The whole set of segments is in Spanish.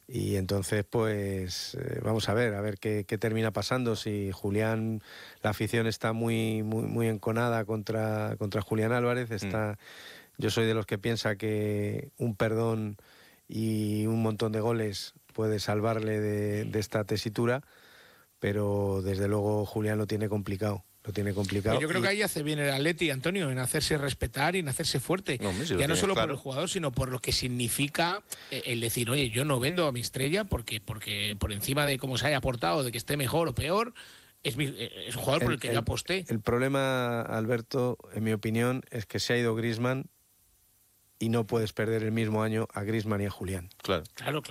Y entonces, pues, vamos a ver qué termina pasando. Si Julián, la afición está muy enconada contra Julián Álvarez, yo soy de los que piensa que un perdón y un montón de goles puede salvarle de esta tesitura, pero desde luego Julián lo tiene complicado. Pues yo creo que ahí hace bien el Atleti, Antonio, en hacerse respetar y en hacerse fuerte. Ya no solo por el jugador, sino por lo que significa el decir, oye, yo no vendo a mi estrella porque por encima de cómo se haya portado, de que esté mejor o peor, es un jugador por el que yo aposté. El problema, Alberto, en mi opinión, es que se ha ido Griezmann y no puedes perder el mismo año a Griezmann y a Julián. Claro.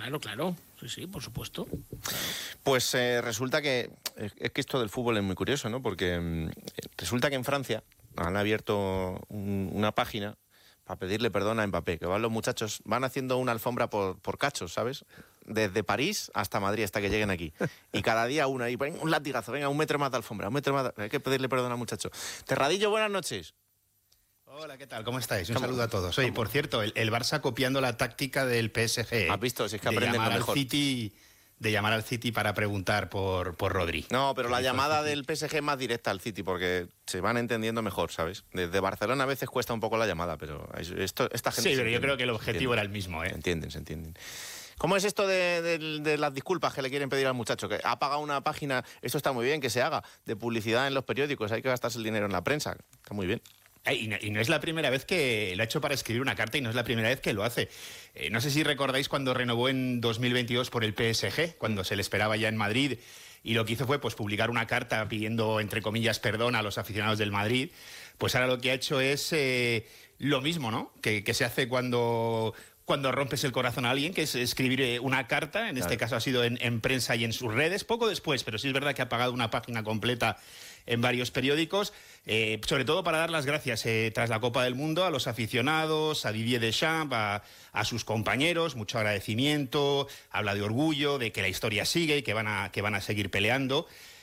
Sí, por supuesto. Claro. Pues resulta que es que esto del fútbol es muy curioso, ¿no? Porque resulta que en Francia han abierto una página para pedirle perdón a Mbappé, que van los muchachos, van haciendo una alfombra por cachos, ¿sabes? Desde París hasta Madrid, hasta que lleguen aquí. Y cada día una, y venga, un latigazo, venga, 1 metro más de alfombra, 1 metro más hay que pedirle perdón al muchacho. Terradillo, buenas noches. Hola, ¿qué tal? ¿Cómo estáis? Un saludo a todos. Oye, por cierto, el Barça copiando la táctica del PSG. ¿Has visto? Si es que aprenden lo mejor. De llamar al City para preguntar por Rodri. No, pero la llamada del PSG es más directa al City, porque se van entendiendo mejor, ¿sabes? Desde Barcelona a veces cuesta un poco la llamada, pero esta gente... Sí, pero yo creo que el objetivo era el mismo, ¿eh? Se entienden. ¿Cómo es esto de las disculpas que le quieren pedir al muchacho? Que ha pagado una página, esto está muy bien, que se haga, de publicidad en los periódicos, hay que gastarse el dinero en la prensa, está muy bien. Y no es la primera vez que lo ha hecho para escribir una carta y no es la primera vez que lo hace. No sé si recordáis cuando renovó en 2022 por el PSG, cuando se le esperaba ya en Madrid, y lo que hizo fue pues publicar una carta pidiendo, entre comillas, perdón a los aficionados del Madrid. Pues ahora lo que ha hecho es lo mismo, ¿no? Que se hace cuando rompes el corazón a alguien, que es escribir una carta, en este caso ha sido en prensa y en sus redes, poco después, pero sí es verdad que ha pagado una página completa en varios periódicos, sobre todo para dar las gracias tras la Copa del Mundo a los aficionados, a Didier Deschamps, a sus compañeros, mucho agradecimiento, habla de orgullo, de que la historia sigue y que van a seguir peleando.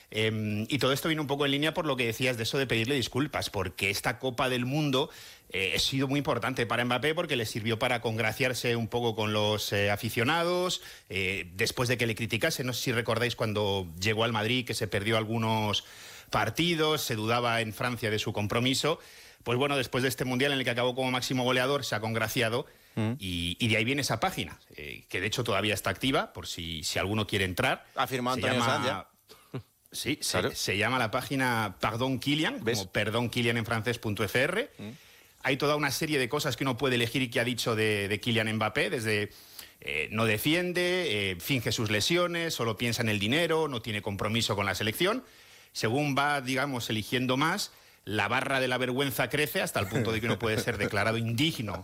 Y todo esto viene un poco en línea por lo que decías de eso de pedirle disculpas, porque esta Copa del Mundo ha sido muy importante para Mbappé porque le sirvió para congraciarse un poco con los aficionados, después de que le criticase. No sé si recordáis cuando llegó al Madrid que se perdió algunos partidos, se dudaba en Francia de su compromiso. Pues bueno, después de este Mundial en el que acabó como máximo goleador, se ha congraciado y de ahí viene esa página, que de hecho todavía está activa, por si alguno quiere entrar. Ha firmado Antonio Sanz ya. Sí, claro. Se llama la página Pardon Kylian, como perdón Kylian en francés.fr. Hay toda una serie de cosas que uno puede elegir y que ha dicho de Kylian Mbappé, desde no defiende, finge sus lesiones, solo piensa en el dinero, no tiene compromiso con la selección. Según va, digamos, eligiendo más, la barra de la vergüenza crece hasta el punto de que uno puede ser declarado indigno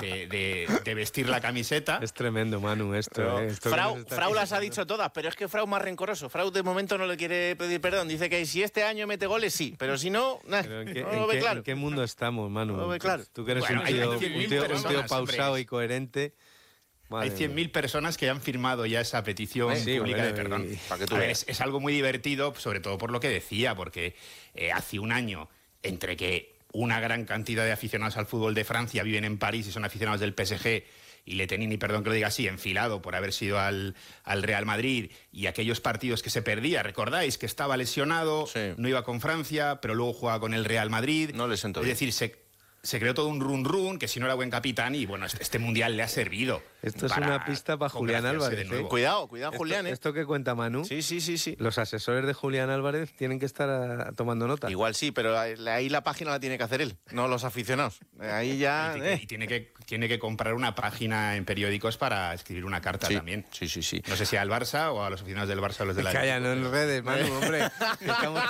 de vestir la camiseta. Es tremendo, Manu, esto. Frau las ha dicho todas, pero es que Frau más rencoroso. Frau de momento no le quiere pedir perdón. Dice que si este año mete goles, sí, pero si no, no lo ve claro. ¿En qué mundo estamos, Manu? No lo ve claro. Tú que eres un tío pausado y coherente. Hay 100.000 personas que han firmado ya esa petición pública de perdón. Es algo muy divertido, sobre todo por lo que decía, porque hace un año, entre que una gran cantidad de aficionados al fútbol de Francia viven en París y son aficionados del PSG, y le tenían, y perdón que lo diga así, enfilado por haber sido al Real Madrid, y aquellos partidos que se perdía, recordáis que estaba lesionado, no iba con Francia, pero luego jugaba con el Real Madrid. No le sentó bien. Es decir, se creó todo un run, que si no era buen capitán, y bueno, este Mundial le ha servido. Esto es una pista para Julián Álvarez. Cuidado, Julián. Esto que cuenta Manu. Sí. Los asesores de Julián Álvarez tienen que estar tomando nota. Igual sí, pero ahí la página la tiene que hacer él, no los aficionados. Ahí ya... Y tiene que comprar una página en periódicos para escribir una carta también. Sí. No sé si al Barça o a los aficionados del Barça o los de la... Callan en redes, Manu, hombre. Estamos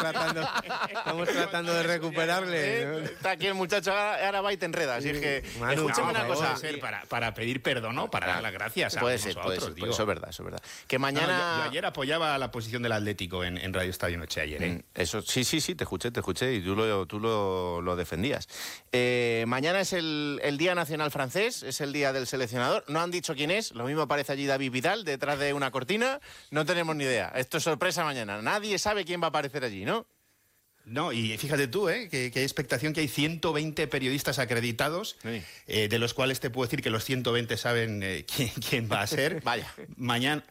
tratando de recuperarle. Está aquí el muchacho, ahora va y te enreda. Así es que, Manu, escúchame una cosa. Para pedir perdón, ¿no? Para dar las gracias a nosotros. Eso es verdad. Que mañana... Yo ayer apoyaba la posición del Atlético en Radio Estadio Noche ayer, ¿eh? Eso, sí, te escuché y tú lo defendías. Mañana es el Día Nacional Francés, es el día del seleccionador. No han dicho quién es, lo mismo aparece allí David Vidal detrás de una cortina. No tenemos ni idea. Esto es sorpresa mañana. Nadie sabe quién va a aparecer allí, ¿no? No, y fíjate tú, que hay expectación, que hay 120 periodistas acreditados, de los cuales te puedo decir que los 120 saben quién va a ser. Vaya. Mañana